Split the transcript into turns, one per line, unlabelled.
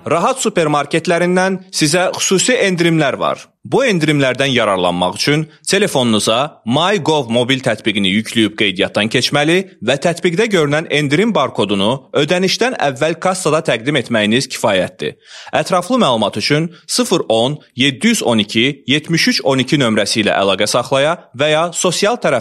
Rahat supermarketlərindən sizə xüsusi endirimlər var. Bu endirimlərdən yararlanmaq üçün telefonunuza MyGov mobil tətbiqini yükləyib qeydiyyatdan keçməli və tətbiqdə görünən endirim barkodunu ödənişdən əvvəl kassada təqdim etməyiniz kifayətdir. Ətraflı məlumat üçün 010 712 7312 nömrəsi ilə əlaqə saxlaya və ya sosial tərəfdən